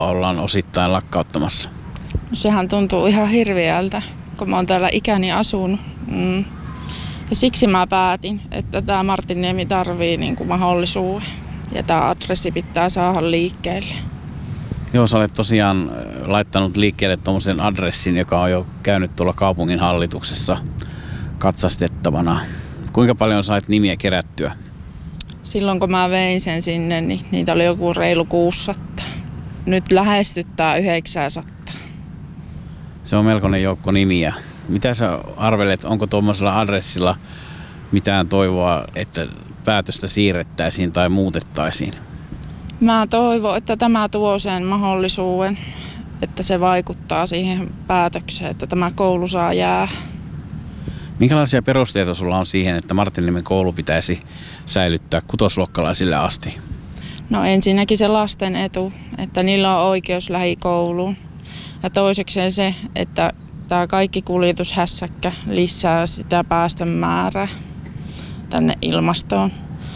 ollaan osittain lakkauttamassa? No, sehän tuntuu ihan hirveältä, kun mä oon täällä ikäni asunut. Ja siksi mä päätin, että tämä Martinniemi tarvii niin kuin mahdollisuuden ja tämä adressi pitää saada liikkeelle. Joo, sä olet tosiaan laittanut liikkeelle tuommoisen adressin, joka on jo käynyt tuolla kaupungin hallituksessa katsastettavana. Kuinka paljon sait nimiä kerättyä? Silloin kun mä vein sen sinne, niin niitä oli joku reilu 600. Nyt lähestyttää 900. Se on melkoinen joukko nimiä. Mitä sä arvelet, onko tuommoisella adressilla mitään toivoa, että päätöstä siirrettäisiin tai muutettaisiin? Mä toivon, että tämä tuo sen mahdollisuuden, että se vaikuttaa siihen päätökseen, että tämä koulu saa jää. Minkälaisia perusteita sulla on siihen, että Martinniemen koulu pitäisi säilyttää kutosluokkalaisille asti? No ensinnäkin se lasten etu, että niillä on oikeus lähikouluun. Ja toisekseen se, että tämä kaikki kuljetushässäkkä lisää sitä päästön määrää tänne ilmastoon.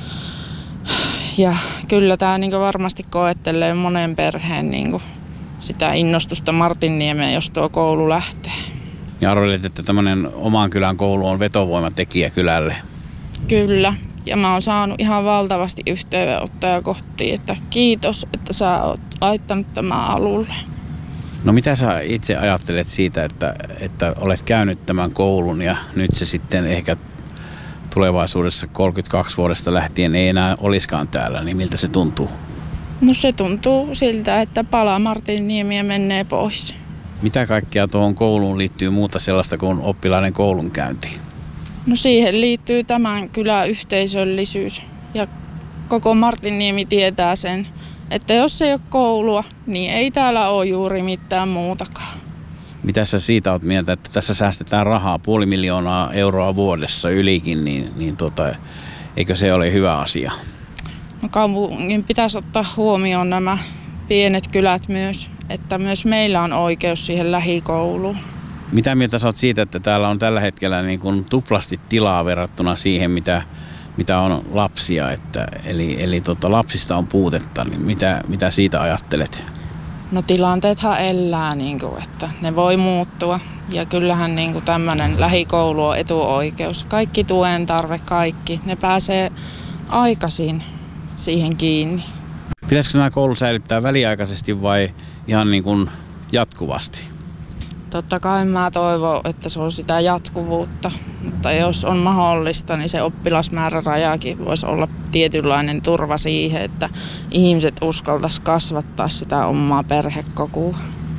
Ja kyllä tämä niin varmasti koettelee monen perheen niin sitä innostusta Martinniemeen, jos tuo koulu lähtee. Ja arvelet, että tämmöinen oman kylän koulu on vetovoimatekijä kylälle? Kyllä. Ja mä oon saanut ihan valtavasti yhteydenottoja kohtiin, että kiitos, että sä oot laittanut tämän alulle. No mitä sä itse ajattelet siitä, että olet käynyt tämän koulun ja nyt se sitten ehkä tulevaisuudessa 32 vuodesta lähtien ei enää olisikaan täällä, niin miltä se tuntuu? No se tuntuu siltä, että palaa Martinniemiä menee pois. Mitä kaikkea tuohon kouluun liittyy muuta sellaista kuin oppilaiden koulunkäynti? No siihen liittyy tämän kylän yhteisöllisyys ja koko Martinniemi tietää sen, että jos ei ole koulua, niin ei täällä ole juuri mitään muutakaan. Mitä sä siitä oot mieltä, että tässä säästetään rahaa 500 000 euroa vuodessa ylikin, niin eikö se ole hyvä asia? No kaupungin pitäisi ottaa huomioon nämä pienet kylät myös, että myös meillä on oikeus siihen lähikouluun. Mitä mieltä sä oot siitä, että täällä on tällä hetkellä niin kuin tuplasti tilaa verrattuna siihen, mitä on lapsia, eli lapsista on puutetta, niin mitä siitä ajattelet? No tilanteethan elää, että ne voi muuttua ja kyllähän tämmöinen lähikoulu on etuoikeus. Kaikki tuen tarve, kaikki, ne pääsee aikaisin siihen kiinni. Pitäisikö nämä koulu säilyttää väliaikaisesti vai ihan niin kuin jatkuvasti? Totta kai mä toivon, että se on sitä jatkuvuutta, mutta jos on mahdollista, niin se oppilasmäärärajakin voisi olla tietynlainen turva siihen, että ihmiset uskaltaisi kasvattaa sitä omaa perhekokua.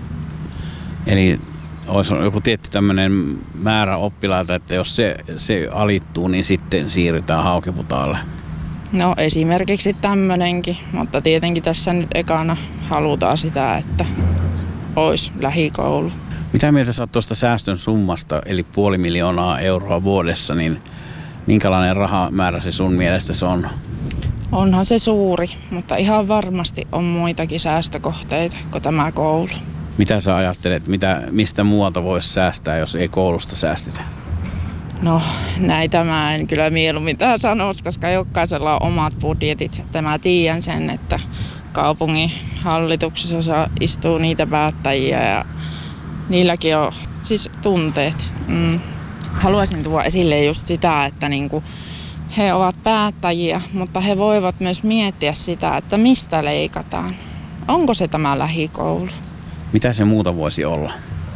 Eli olisi joku tietty tämmöinen määrä oppilaita, että jos se alittuu, niin sitten siirrytään Haukiputaalle. No esimerkiksi tämmöinenkin, mutta tietenkin tässä nyt ekana halutaan sitä, että olisi lähikoulu. Mitä mieltä sä oot tuosta säästön summasta, eli 500 000 euroa vuodessa, niin minkälainen rahamäärä se sun mielestä se on? Onhan se suuri, mutta ihan varmasti on muitakin säästökohteita kuin tämä koulu. Mitä sä ajattelet, mistä muualta voisi säästää, jos ei koulusta säästetä? No näitä mä en kyllä mieluummin tähän sanoisi, koska jokaisella on omat budjetit. Että mä tiedän sen, että kaupungin hallituksessa istuu niitä päättäjiä ja niilläkin on siis tunteet. Haluaisin tuoda esille just sitä, että he ovat päättäjiä, mutta he voivat myös miettiä sitä, että mistä leikataan. Onko se tämä lähikoulu? Mitä se muuta voisi olla?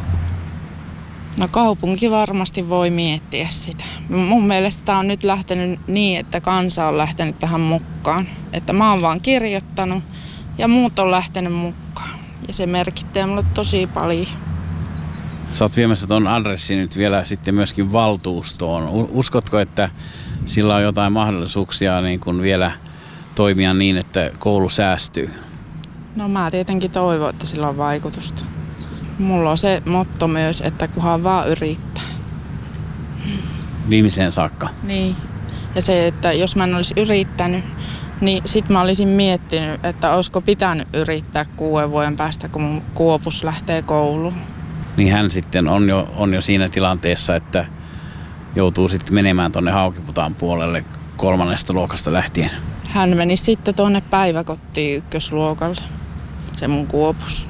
No kaupunki varmasti voi miettiä sitä. Mun mielestä tämä on nyt lähtenyt niin, että kansa on lähtenyt tähän mukaan. Että mä oon vaan kirjoittanut ja muut on lähtenyt mukaan. Ja se merkittää mulle tosi paljon. Sä oot viemässä ton adressin nyt vielä sitten myöskin valtuustoon. Uskotko, että sillä on jotain mahdollisuuksia niin kuin vielä toimia niin, että koulu säästyy? No mä tietenkin toivon, että sillä on vaikutusta. Mulla on se motto myös, että kunhan vaan yrittää. Viimeiseen saakka? Niin. Ja se, että jos mä en olisi yrittänyt, niin sit mä olisin miettinyt, että olisiko pitänyt yrittää 6 vuoden päästä, kun mun Kuopus lähtee kouluun. Niin hän sitten on jo siinä tilanteessa, että joutuu sitten menemään tonne Haukiputaan puolelle 3. luokasta lähtien. Hän meni sitten tuonne päiväkotiin 1. luokalle. se mun kuopus.